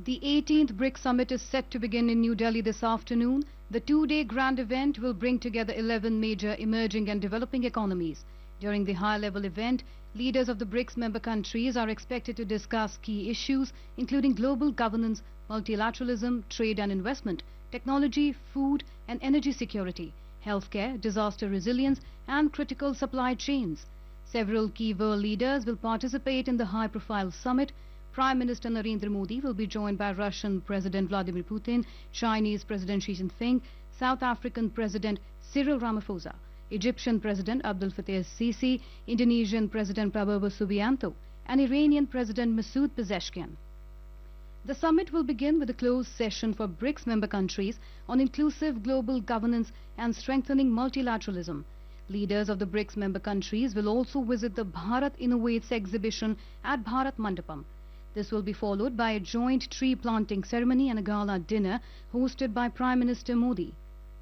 The 18th BRICS Summit is set to begin in New Delhi this afternoon. The two-day grand event will bring together 11 major emerging and developing economies. During the high-level event, leaders of the BRICS member countries are expected to discuss key issues including global governance, multilateralism, trade and investment, technology, food and energy security, healthcare, disaster resilience and critical supply chains. Several key world leaders will participate in the high-profile summit. Prime Minister Narendra Modi will be joined by Russian President Vladimir Putin, Chinese President Xi Jinping, South African President Cyril Ramaphosa, Egyptian President Abdel Fattah el-Sisi, Indonesian President Prabowo Subianto, and Iranian President Masoud Pezeshkian. The summit will begin with a closed session for BRICS member countries on inclusive global governance and strengthening multilateralism. Leaders of the BRICS member countries will also visit the Bharat Innovates exhibition at Bharat Mandapam. This will be followed by a joint tree planting ceremony and a gala dinner hosted by Prime Minister Modi.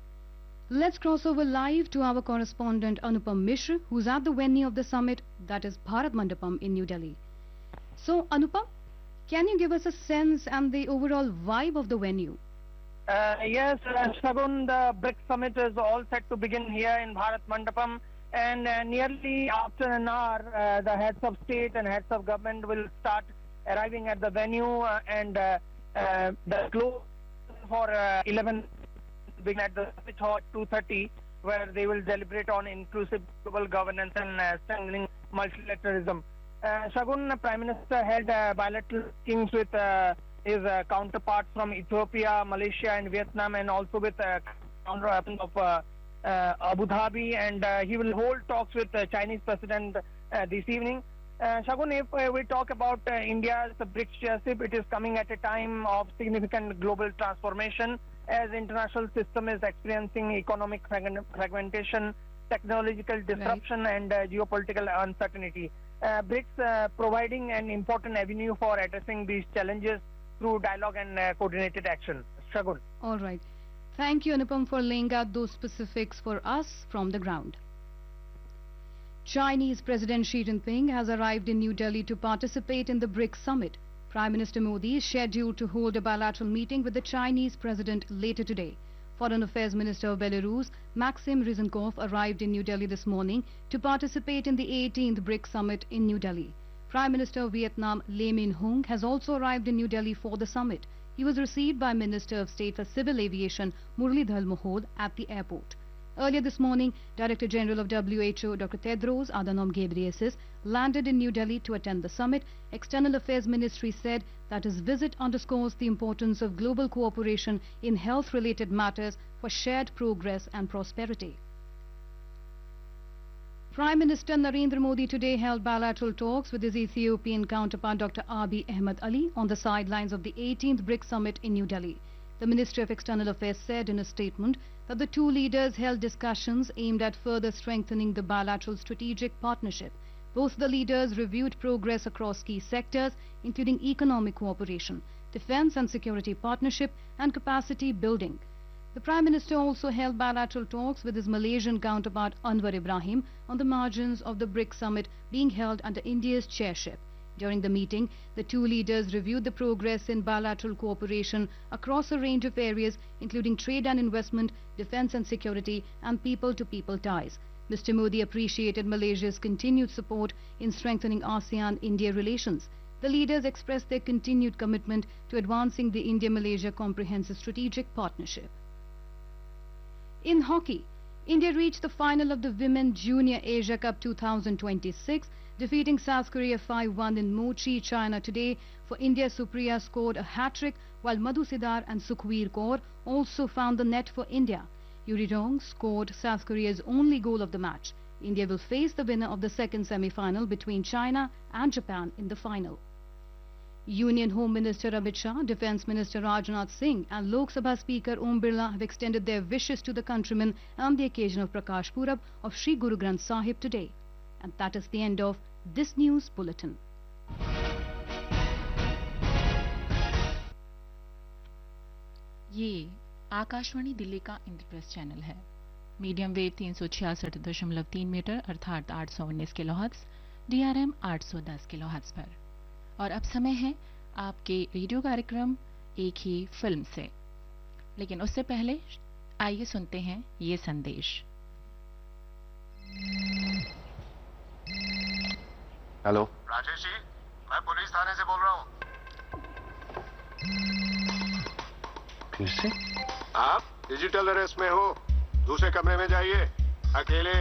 Let's cross over live to our correspondent Anupam Mishra, who's at the venue of the summit, that is Bharat Mandapam in New Delhi. So, Anupam, can you give us a sense and the overall vibe of the venue? Yes, Shagun, the BRICS Summit is all set to begin here in Bharat Mandapam, and nearly after an hour, the heads of state and heads of government will start arriving at the venue, and the close for 11 begin at the summit hall at 2:30, where they will deliberate on inclusive global governance and strengthening multilateralism. Shagun, Prime Minister held bilateral meetings with his counterparts from Ethiopia, Malaysia and Vietnam, and also with counterpart of Abu Dhabi, and he will hold talks with the Chinese President this evening. Shagun, if we talk about India's BRICS chairship, it is coming at a time of significant global transformation as international system is experiencing economic fragmentation, technological disruption and geopolitical uncertainty. BRICS providing an important avenue for addressing these challenges through dialogue and coordinated action. Shagun. All right. Thank you, Anupam, for laying out those specifics for us from the ground. Chinese President Xi Jinping has arrived in New Delhi to participate in the BRICS summit. Prime Minister Modi is scheduled to hold a bilateral meeting with the Chinese president later today. Foreign Affairs Minister of Belarus, Maxim Ryzhenkov, arrived in New Delhi this morning to participate in the 18th BRICS summit in New Delhi. Prime Minister of Vietnam, Lee Min Hung, has also arrived in New Delhi for the summit. He was received by Minister of State for Civil Aviation, Muralidhar Mohod, at the airport. Earlier this morning, Director General of WHO, Dr. Tedros Adhanom Ghebreyesus, landed in New Delhi to attend the summit. External Affairs Ministry said that his visit underscores the importance of global cooperation in health-related matters for shared progress and prosperity. Prime Minister Narendra Modi today held bilateral talks with his Ethiopian counterpart Dr. Abiy Ahmed Ali on the sidelines of the 18th BRICS summit in New Delhi. The Ministry of External Affairs said in a statement that the two leaders held discussions aimed at further strengthening the bilateral strategic partnership. Both the leaders reviewed progress across key sectors, including economic cooperation, defense and security partnership, and capacity building. The Prime Minister also held bilateral talks with his Malaysian counterpart Anwar Ibrahim on the margins of the BRICS summit being held under India's chairship. During the meeting, the two leaders reviewed the progress in bilateral cooperation across a range of areas, including trade and investment, defense and security, and people-to-people ties. Mr. Modi appreciated Malaysia's continued support in strengthening ASEAN-India relations. The leaders expressed their continued commitment to advancing the India-Malaysia Comprehensive Strategic Partnership. In hockey, India reached the final of the Women Junior Asia Cup 2026, defeating South Korea 5-1 in Mochi, China today. For India, Supriya scored a hat-trick, while Madhu Sidar and Sukhveer Kaur also found the net for India. Yuri Rong scored South Korea's only goal of the match. India will face the winner of the second semi-final between China and Japan in the final. Union Home Minister Amit Shah, Defence Minister Rajnath Singh and Lok Sabha Speaker Om Birla have extended their wishes to the countrymen on the occasion of Prakash Purab of Sri Guru Granth Sahib today. And that is the end of this news bulletin. ये आकाशवाणी दिल्ली का Indraprastha channel है। Medium wave 366.3 metre अर्थात 819 kilohertz, DRM 810 kilohertz पर। और अब समय है आपके रेडियो कार्यक्रम एक ही फिल्म से। लेकिन उससे पहले आइए सुनते हैं ये संदेश। हेलो राजेश जी, मैं पुलिस थाने से बोल रहा हूँ। फिर से? आप डिजिटल अरेस्ट में हो। दूसरे कमरे में जाइए, अकेले।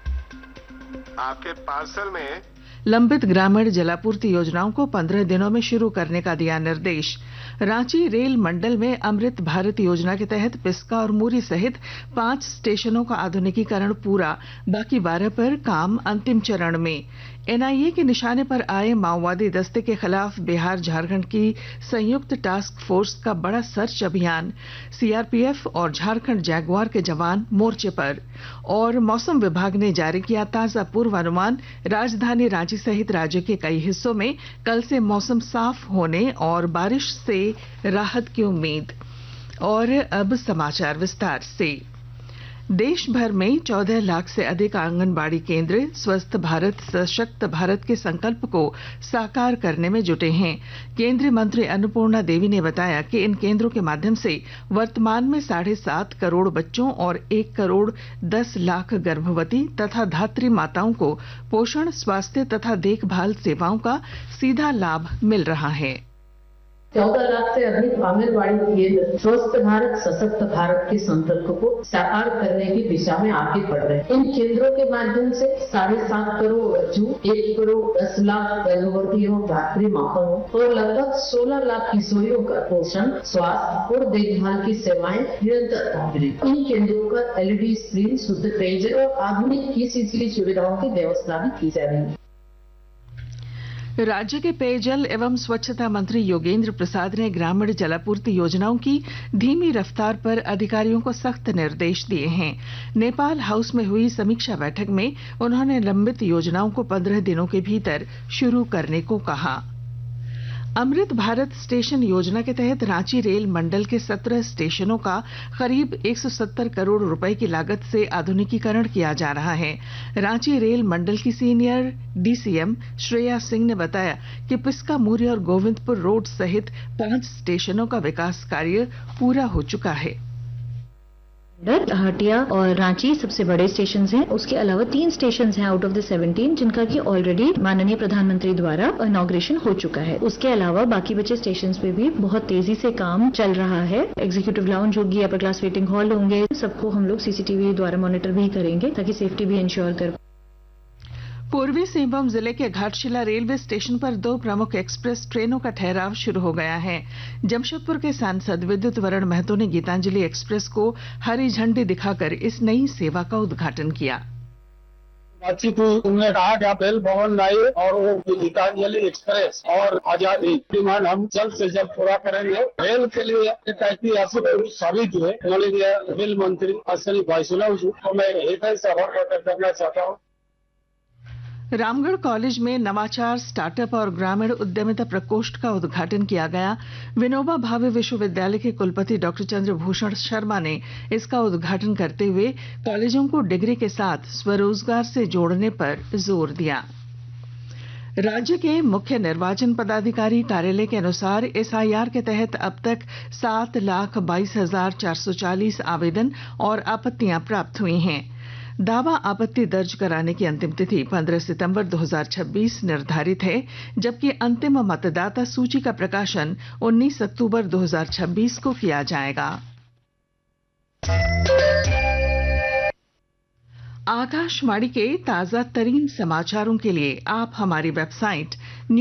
आपके पार्सल में लंबित ग्रामीण जलापूर्ति योजनाओं को 15 दिनों में शुरू करने का दिया निर्देश। रांची रेल मंडल में अमृत भारत योजना के तहत पिस्का और मूरी सहित 5 स्टेशनों का आधुनिकीकरण पूरा, बाकी 12 पर काम अंतिम चरण में। एनआईए के निशाने पर आए माओवादी दस्ते के खिलाफ बिहार झारखंड की संयुक्त टास्क फोर्स का बड़ा सर्च अभियान। सीआरपीएफ और झारखंड जैगुआर के जवान मोर्चे पर। और मौसम विभाग ने जारी किया ताजा पूर्वानुमान। राजधानी रांची सहित राज्य के कई हिस्सों में कल से मौसम साफ होने और बारिश से राहत की उम्मीद। और अब समाचार विस्तार से। देश भर में 14 लाख से अधिक आंगनबाड़ी केंद्र स्वस्थ भारत सशक्त भारत के संकल्प को साकार करने में जुटे हैं। केंद्रीय मंत्री अन्नपूर्णा देवी ने बताया कि इन केंद्रों के माध्यम से वर्तमान में 7.5 करोड़ बच्चों और 1 करोड़ 10 लाख गर्भवती तथा धात्री माताओं को पोषण, स्वास्थ्य तथा देखभाल सेवाओं का सीधा लाभ मिल रहा है। 14 लाख से अधिक आंगनबाड़ी केंद्र स्वस्थ भारत सशक्त भारत के संकल्प को साकार करने की दिशा में आगे बढ़ रहे हैं। इन केंद्रों के माध्यम से 7.5 करोड़ बच्चों, 1 करोड़ 10 लाख गर्भवतियों, धात्री माताओं और लगभग 16 लाख किशोरियों का पोषण, स्वास्थ्य और देखभाल की सेवाएं निरंतर मिलेगी। इन केंद्रों पर एलईडी स्क्रीन, शुद्ध पेयजल और आधुनिक पीसीसी सुविधाओं की व्यवस्था भी की जा रही है। राज्य के पेयजल एवं स्वच्छता मंत्री योगेंद्र प्रसाद ने ग्रामीण जलापूर्ति योजनाओं की धीमी रफ्तार पर अधिकारियों को सख्त निर्देश दिए हैं। नेपाल हाउस में हुई समीक्षा बैठक में उन्होंने लंबित योजनाओं को 15 दिनों के भीतर शुरू करने को कहा। अमृत भारत स्टेशन योजना के तहत रांची रेल मंडल के 17 स्टेशनों का करीब 170 करोड़ रुपए की लागत से आधुनिकीकरण किया जा रहा है। रांची रेल मंडल की सीनियर डीसीएम श्रेया सिंह ने बताया कि पिस्का, मूरी और गोविंदपुर रोड सहित 5 स्टेशनों का विकास कार्य पूरा हो चुका है। हटिया और रांची सबसे बड़े स्टेशन हैं। उसके अलावा 3 स्टेशन हैं आउट ऑफ द 17 जिनका कि ऑलरेडी माननीय प्रधानमंत्री द्वारा इनॉग्रेशन हो चुका है। उसके अलावा बाकी बचे स्टेशन पे भी बहुत तेजी से काम चल रहा है। एग्जीक्यूटिव लाउंज होगी, अपर क्लास वेटिंग हॉल होंगे, सबको हम लोग सीसीटीवी द्वारा मॉनिटर भी करेंगे ताकि सेफ्टी भी इंश्योर कर। पूर्वी सिंहभूम जिले के घाटशिला रेलवे स्टेशन पर 2 प्रमुख एक्सप्रेस ट्रेनों का ठहराव शुरू हो गया है। जमशेदपुर के सांसद विद्युत वरण महतो ने गीतांजलि एक्सप्रेस को हरी झंडी दिखाकर इस नई सेवा का उद्घाटन किया। बातचीत हुई, उन्होंने कहा कि आप रेल भवन लाइए और वो गीतांजलि एक्सप्रेस और आजादी डिमांड हम जल्द से जल्द पूरा करेंगे। रेल के लिए एक ऐतिहासिक साबित हुए माननीय रेल मंत्री अश्विनी वैष्णव जी को मैं एक ही सभा करना चाहता हूँ। रामगढ़ कॉलेज में नवाचार, स्टार्टअप और ग्रामीण उद्यमिता प्रकोष्ठ का उद्घाटन किया गया। विनोबा भावे विश्वविद्यालय के कुलपति डॉक्टर चंद्रभूषण शर्मा ने इसका उद्घाटन करते हुए कॉलेजों को डिग्री के साथ स्वरोजगार से जोड़ने पर जोर दिया। राज्य के मुख्य निर्वाचन पदाधिकारी कार्यालय के अनुसार एसआईआर के तहत अब तक 7,22,440 आवेदन और आपत्तियां प्राप्त हुई हैं। दावा आपत्ति दर्ज कराने की अंतिम तिथि 15 सितंबर 2026 निर्धारित है, जबकि अंतिम मतदाता सूची का प्रकाशन 19 अक्टूबर 2026 को किया जाएगा। आकाशवाणी के ताजा तरीन समाचारों के लिए आप हमारी वेबसाइट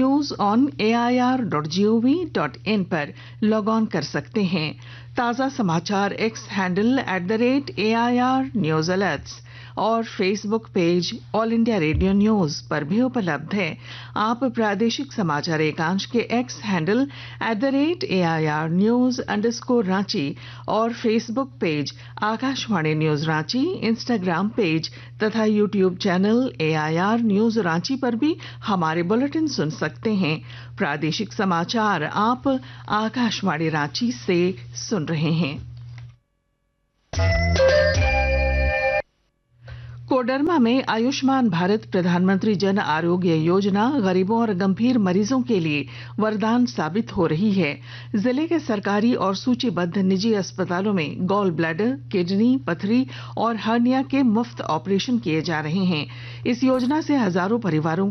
news.on.air.gov.in पर लॉग ऑन कर सकते हैं। ताजा समाचार x handle @AIR news alerts और Facebook page all India radio news पर भी उपलब्ध है। आप प्रादेशिक समाचार एकांश के एक्स हैंडल @AIR news_रांची और Facebook page Akashvani news Ranchi, Instagram page तथा YouTube channel AIR news Ranchi पर भी हमारे बुलेटिन सुन सकते हैं। प्रादेशिक समाचार आप आकाशवाणी रांची से सुन रहे हैं। कोडरमा में आयुष्मान भारत प्रधानमंत्री जन आरोग्य योजना गरीबों और गंभीर मरीजों के लिए वरदान साबित हो रही है। जिले के सरकारी और सूचीबद्ध निजी अस्पतालों में गॉल ब्लैडर, किडनी, पथरी और हर्निया के मुफ्त ऑपरेशन किए जा रहे हैं। इस योजना से हजारों परिवारों